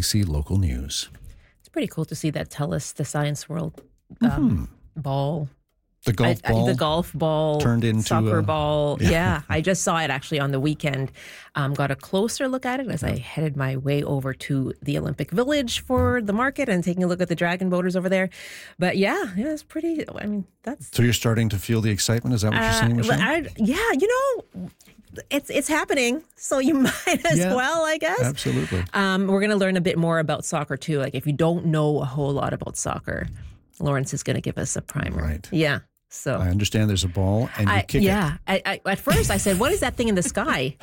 CBC Local News. It's pretty cool to see that TELUS, the Science World ball. The golf ball turned into soccer ball. Yeah. Yeah, I just saw it actually on the weekend. Got a closer look at it as I headed my way over to the Olympic Village for the market and taking a look at the Dragon Boaters over there. But yeah, it's pretty. I mean, that's. So you're starting to feel the excitement? Is that what you're saying, Michelle? It's happening. So you might as well, I guess. Absolutely. We're going to learn a bit more about soccer too. Like if you don't know a whole lot about soccer, Lawrence is going to give us a primer. Right. Yeah. So I understand there's a ball and you kick it. Yeah. At first I said, what is that thing in the sky?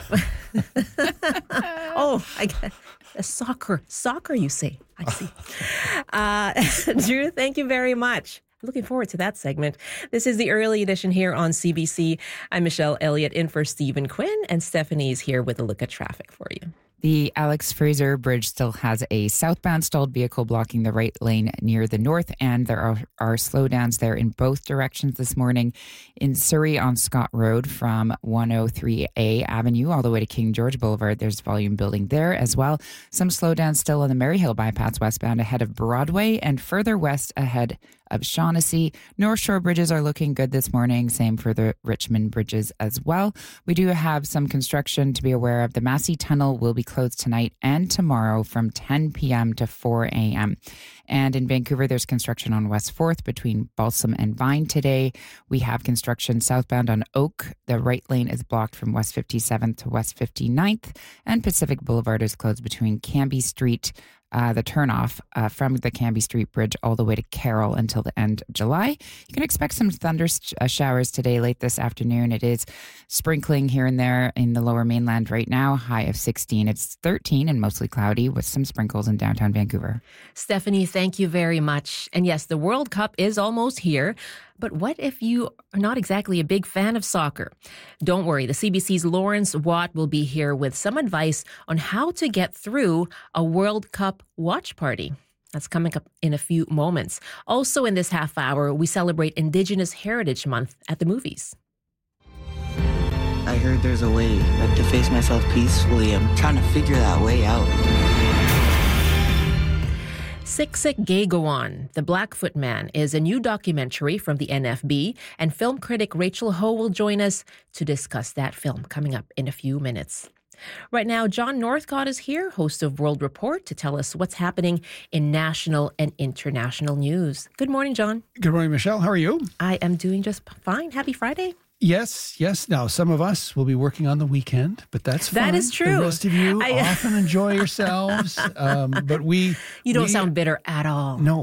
I get soccer. Soccer, you say. I see. Drew, thank you very much. Looking forward to that segment. This is the early edition here on CBC. I'm Michelle Elliott in for Stephen Quinn, and Stephanie's here with a look at traffic for you. The Alex Fraser Bridge still has a southbound stalled vehicle blocking the right lane near the north, and there are slowdowns there in both directions this morning. In Surrey on Scott Road from 103A Avenue all the way to King George Boulevard, there's volume building there as well. Some slowdowns still on the Maryhill bypass westbound ahead of Broadway and further west ahead of Shaughnessy. North Shore bridges are looking good this morning. Same for the Richmond bridges as well. We do have some construction to be aware of. The Massey Tunnel will be closed tonight and tomorrow from 10 p.m. to 4 a.m. And in Vancouver, there's construction on West 4th between Balsam and Vine today. We have construction southbound on Oak. The right lane is blocked from West 57th to West 59th. And Pacific Boulevard is closed between Cambie Street, the turnoff from the Cambie Street Bridge all the way to Carroll until the end of July. You can expect some thunder showers today late this afternoon. It is sprinkling here and there in the lower mainland right now, high of 16. It's 13 and mostly cloudy with some sprinkles in downtown Vancouver. Stephanie, thank you very much. And yes, the World Cup is almost here. But what if you are not exactly a big fan of soccer? Don't worry, the CBC's Lawrence Watt will be here with some advice on how to get through a World Cup watch party. That's coming up in a few moments. Also in this half hour, we celebrate Indigenous Heritage Month at the movies. I heard there's a way to face myself peacefully. I'm trying to figure that way out. Siksik Gaygawan, The Blackfoot Man, is a new documentary from the NFB, and film critic Rachel Ho will join us to discuss that film coming up in a few minutes. Right now, John Northcott is here, host of World Report, to tell us what's happening in national and international news. Good morning, John. Good morning, Michelle. How are you? I am doing just fine. Happy Friday. Yes. Now, some of us will be working on the weekend, but that's fine. That is true. The rest of you often enjoy yourselves, but we... You don't sound bitter at all. No.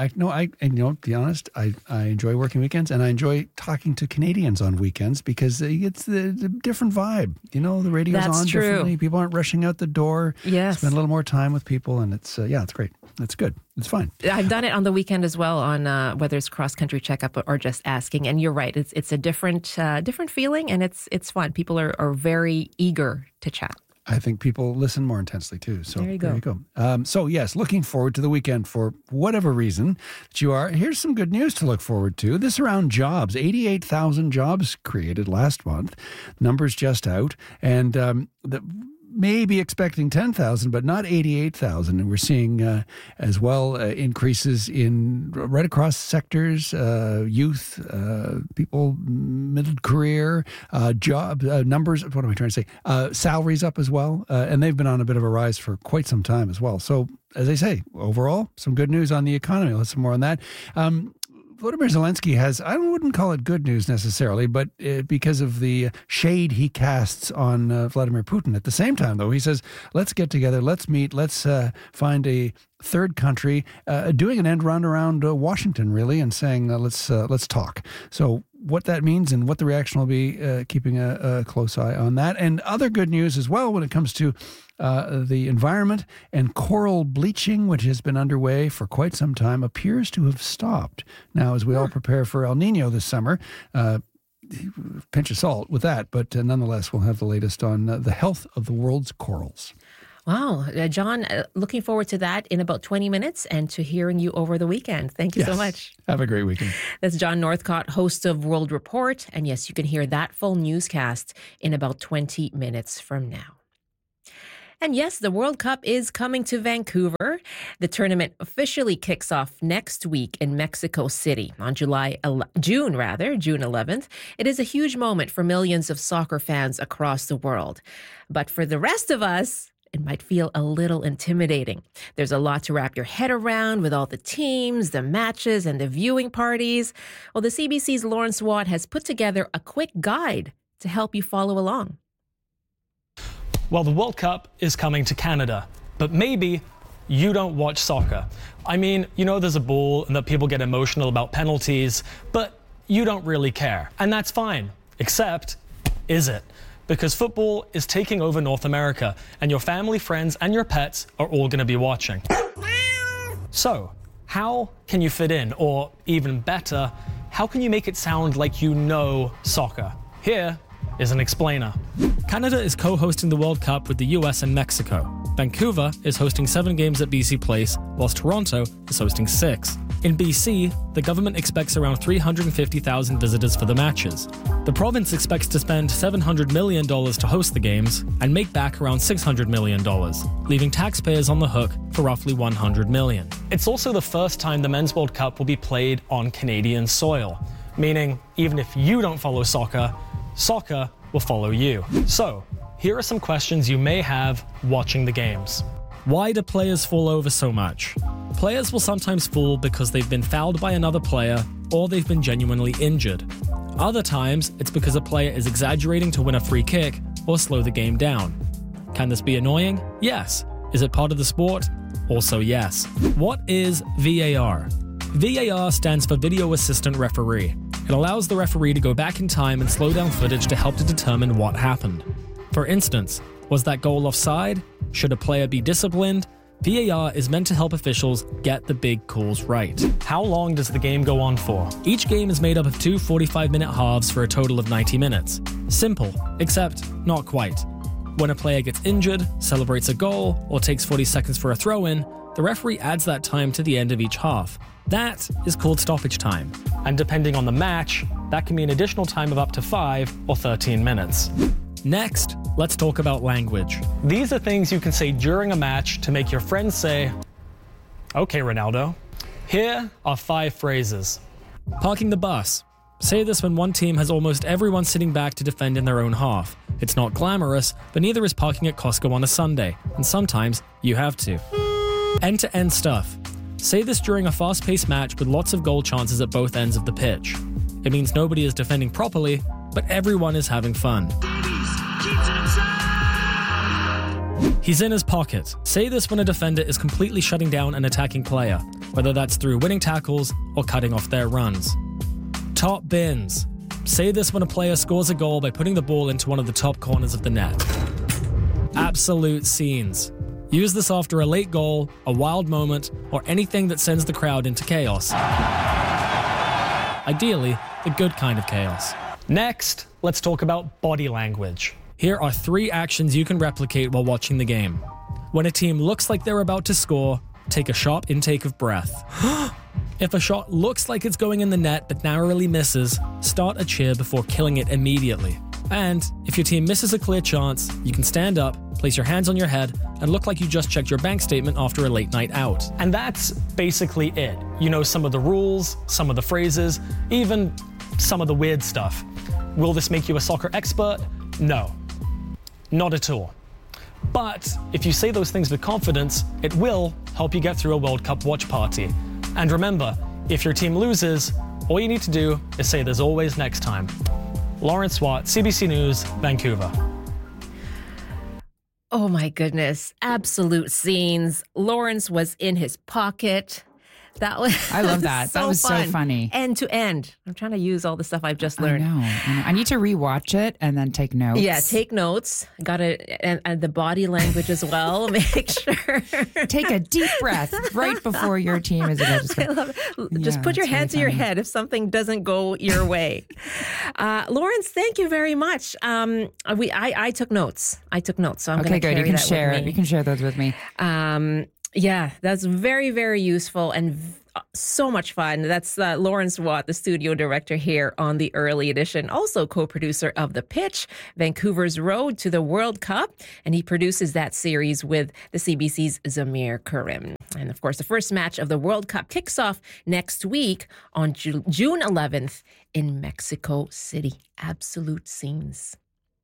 To be honest, I enjoy working weekends, and I enjoy talking to Canadians on weekends because it's the different vibe. You know, the radio's That's on true. differently. People aren't rushing out the door. Yes. Spend a little more time with people, and it's great. It's good. It's fine. I've done it on the weekend as well, on whether it's cross-country checkup or just asking. And you're right, it's a different feeling, and it's fun. People are very eager to chat. I think people listen more intensely too. So there you go. So yes, looking forward to the weekend for whatever reason that you are. Here's some good news to look forward to. This around jobs. 88,000 jobs created last month. Numbers just out. And maybe expecting 10,000, but not 88,000. And we're seeing as well increases in right across sectors, youth, people mid-career, job numbers. What am I trying to say? Salaries up as well. And they've been on a bit of a rise for quite some time as well. So as I say, overall, some good news on the economy. Let's some more on that. Volodymyr Zelensky has, I wouldn't call it good news necessarily, but because of the shade he casts on Vladimir Putin. At the same time, though, he says, let's get together, let's meet, let's find a third country, doing an end run around Washington, really, and saying, let's talk. So what that means and what the reaction will be, keeping a close eye on that. And other good news as well when it comes to the environment and coral bleaching, which has been underway for quite some time, appears to have stopped. Now, as we all prepare for El Nino this summer, pinch of salt with that, but nonetheless, we'll have the latest on the health of the world's corals. Wow. John, looking forward to that in about 20 minutes and to hearing you over the weekend. Thank you so much. Have a great weekend. That's John Northcott, host of World Report. And yes, you can hear that full newscast in about 20 minutes from now. And yes, the World Cup is coming to Vancouver. The tournament officially kicks off next week in Mexico City on June 11th. It is a huge moment for millions of soccer fans across the world. But for the rest of us, it might feel a little intimidating. There's a lot to wrap your head around with all the teams, the matches, and the viewing parties. Well, the CBC's Lawrence Watt has put together a quick guide to help you follow along. Well, the World Cup is coming to Canada, but maybe you don't watch soccer. I mean, you know there's a ball and that people get emotional about penalties, but you don't really care. And that's fine, except, is it? Because football is taking over North America, and your family, friends, and your pets are all going to be watching. So, how can you fit in? Or even better, how can you make it sound like you know soccer? Here is an explainer. Canada is co-hosting the World Cup with the US and Mexico. Vancouver is hosting 7 games at BC Place, whilst Toronto is hosting 6. In BC, the government expects around 350,000 visitors for the matches. The province expects to spend $700 million to host the games and make back around $600 million, leaving taxpayers on the hook for roughly $100 million. It's also the first time the Men's World Cup will be played on Canadian soil, meaning even if you don't follow soccer, soccer will follow you. So, here are some questions you may have watching the games. Why do players fall over so much? Players will sometimes fall because they've been fouled by another player or they've been genuinely injured. Other times, it's because a player is exaggerating to win a free kick or slow the game down. Can this be annoying? Yes. Is it part of the sport? Also yes. What is VAR? VAR stands for Video Assistant Referee. It allows the referee to go back in time and slow down footage to help to determine what happened. For instance, was that goal offside? Should a player be disciplined? VAR is meant to help officials get the big calls right. How long does the game go on for? Each game is made up of 2 45-minute halves for a total of 90 minutes. Simple, except not quite. When a player gets injured, celebrates a goal, or takes 40 seconds for a throw-in, the referee adds that time to the end of each half. That is called stoppage time. And depending on the match, that can be an additional time of up to 5 or 13 minutes. Next, let's talk about language. These are things you can say during a match to make your friends say, "Okay, Ronaldo." Here are 5 phrases. Parking the bus. Say this when one team has almost everyone sitting back to defend in their own half. It's not glamorous, but neither is parking at Costco on a Sunday, and sometimes you have to. End-to-end stuff. Say this during a fast-paced match with lots of goal chances at both ends of the pitch. It means nobody is defending properly, but everyone is having fun. He's in his pocket. Say this when a defender is completely shutting down an attacking player, whether that's through winning tackles or cutting off their runs. Top bins. Say this when a player scores a goal by putting the ball into one of the top corners of the net. Absolute scenes. Use this after a late goal, a wild moment, or anything that sends the crowd into chaos. Ideally, the good kind of chaos. Next, let's talk about body language. Here are 3 actions you can replicate while watching the game. When a team looks like they're about to score, take a sharp intake of breath. If a shot looks like it's going in the net but narrowly misses, start a cheer before killing it immediately. And if your team misses a clear chance, you can stand up, place your hands on your head, and look like you just checked your bank statement after a late night out. And that's basically it. You know some of the rules, some of the phrases, even some of the weird stuff. Will this make you a soccer expert? No. Not at all. But if you say those things with confidence, it will help you get through a World Cup watch party. And remember, if your team loses, all you need to do is say there's always next time. Lawrence Watt, CBC News, Vancouver. Oh my goodness. Absolute scenes. Lawrence was in his pocket. That was I love that. So that was fun. so funny. End to end. I'm trying to use all the stuff I've just learned. I know. I need to rewatch it and then take notes. Yeah, take notes. Got to, and the body language as well. Make sure. Take a deep breath right before your team is about to score. I love it. Just put your hand to your head if something doesn't go your way. Lawrence, thank you very much. I took notes. So I'm okay, going to good. You can share. You can share those with me. Yeah, that's very, very useful and so much fun. That's Lawrence Watt, the studio director here on the Early Edition, also co-producer of The Pitch, Vancouver's Road to the World Cup, and he produces that series with the CBC's Zamir Karim. And of course, the first match of the World Cup kicks off next week on June 11th in Mexico City. Absolute scenes.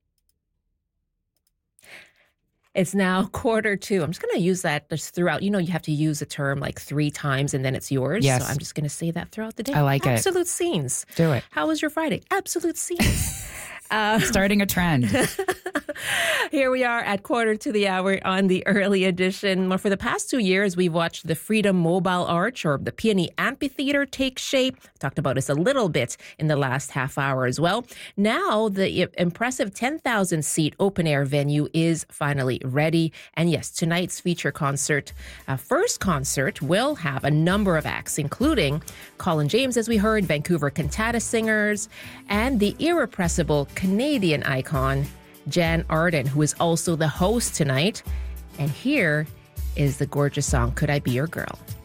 It's now 1:45. I'm just going to use that just throughout. You know, you have to use a term like 3 times and then it's yours. Yes. So I'm just going to say that throughout the day. I like it. Absolute scenes. Do it. How was your Friday? Absolute scenes. Starting a trend. Here we are at 1:45 on the Early Edition. Well, for the past 2 years, we've watched the Freedom Mobile Arch or the Peony Amphitheater take shape. Talked about this a little bit in the last half hour as well. Now, the impressive 10,000-seat open-air venue is finally ready. And yes, tonight's feature concert, first concert, will have a number of acts, including Colin James, as we heard, Vancouver cantata singers, and the irrepressible Canadian icon, Jan Arden, who is also the host tonight. And here is the gorgeous song, Could I Be Your Girl?